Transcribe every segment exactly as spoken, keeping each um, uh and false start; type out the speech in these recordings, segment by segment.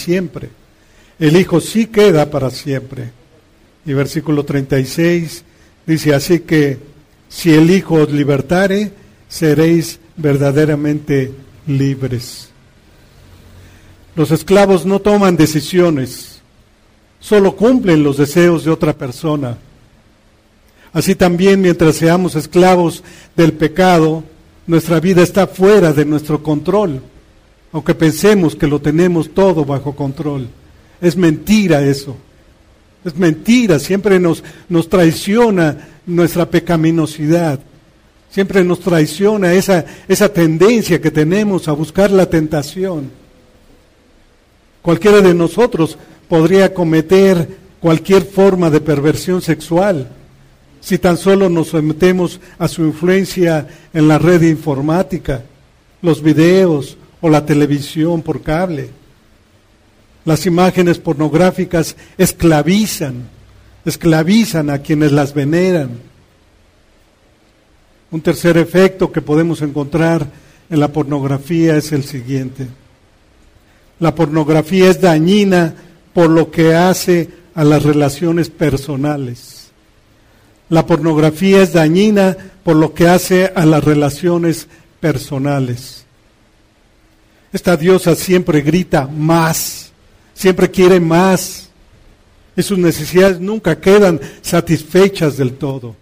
siempre. El Hijo sí queda para siempre. Y versículo treinta y seis dice, así que si el Hijo os libertare, seréis verdaderamente libres. Los esclavos no toman decisiones, solo cumplen los deseos de otra persona. Así también, mientras seamos esclavos del pecado, nuestra vida está fuera de nuestro control, aunque pensemos que lo tenemos todo bajo control. Es mentira eso, es mentira, siempre nos, nos traiciona nuestra pecaminosidad, siempre nos traiciona esa, esa tendencia que tenemos a buscar la tentación. Cualquiera de nosotros podría cometer cualquier forma de perversión sexual, si tan solo nos sometemos a su influencia en la red informática, los videos o la televisión por cable. Las imágenes pornográficas esclavizan, esclavizan a quienes las veneran. Un tercer efecto que podemos encontrar en la pornografía es el siguiente. La pornografía es dañina por lo que hace a las relaciones personales. La pornografía es dañina por lo que hace a las relaciones personales. Esta diosa siempre grita más, siempre quiere más, y sus necesidades nunca quedan satisfechas del todo.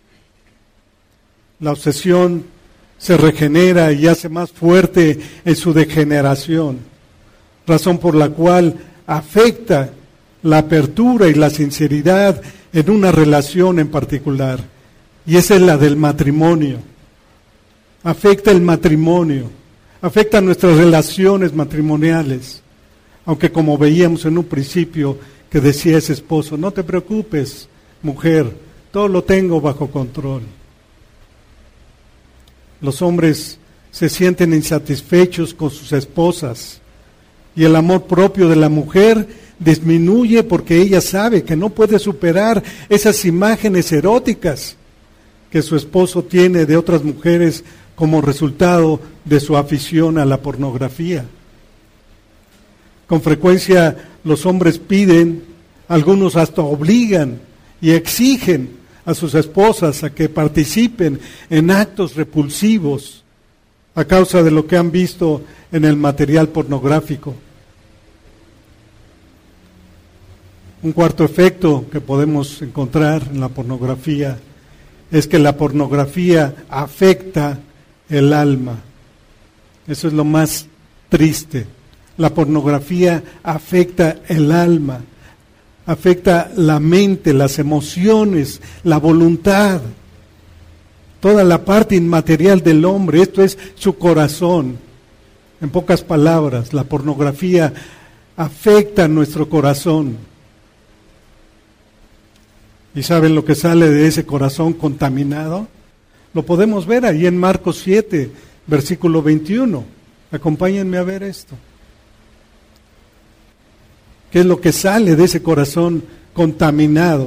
La obsesión se regenera y hace más fuerte en su degeneración, razón por la cual afecta la apertura y la sinceridad en una relación en particular, y esa es la del matrimonio. Afecta el matrimonio, afecta nuestras relaciones matrimoniales, aunque como veíamos en un principio que decía ese esposo, no te preocupes, mujer, todo lo tengo bajo control. Los hombres se sienten insatisfechos con sus esposas, y el amor propio de la mujer disminuye porque ella sabe que no puede superar esas imágenes eróticas que su esposo tiene de otras mujeres como resultado de su afición a la pornografía. Con frecuencia los hombres piden, algunos hasta obligan y exigen a sus esposas a que participen en actos repulsivos a causa de lo que han visto en el material pornográfico. Un cuarto efecto que podemos encontrar en la pornografía es que la pornografía afecta el alma. Eso es lo más triste. La pornografía afecta el alma, afecta la mente, las emociones, la voluntad, toda la parte inmaterial del hombre. Esto es su corazón. En pocas palabras, la pornografía afecta nuestro corazón. ¿Y saben lo que sale de ese corazón contaminado? Lo podemos ver ahí en Marcos siete, versículo veintiuno. Acompáñenme a ver esto. ¿Qué es lo que sale de ese corazón contaminado?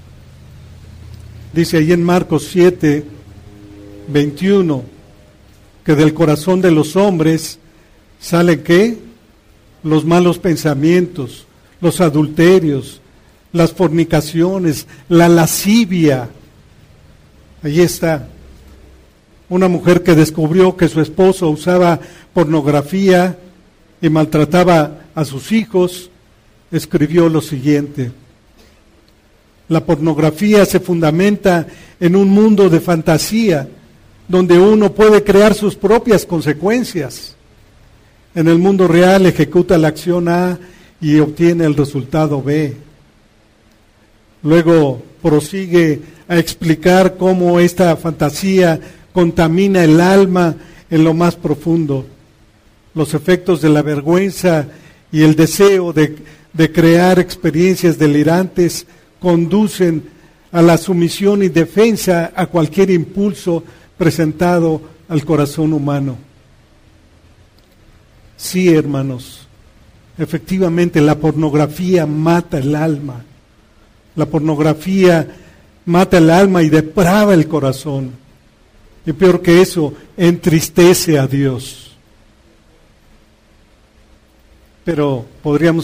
Dice ahí en Marcos siete, veintiuno, que del corazón de los hombres sale ¿qué? Los malos pensamientos, los adulterios, las fornicaciones, la lascivia. Allí está. Una mujer que descubrió que su esposo usaba pornografía y maltrataba a sus hijos, escribió lo siguiente: la pornografía se fundamenta en un mundo de fantasía, donde uno puede crear sus propias consecuencias. En el mundo real ejecuta la acción A y obtiene el resultado B. Luego prosigue a explicar cómo esta fantasía contamina el alma en lo más profundo. Los efectos de la vergüenza y el deseo de, de crear experiencias delirantes conducen a la sumisión y defensa a cualquier impulso presentado al corazón humano. Sí, hermanos, efectivamente la pornografía mata el alma. La pornografía mata el alma y deprava el corazón. Y peor que eso, entristece a Dios. Pero podríamos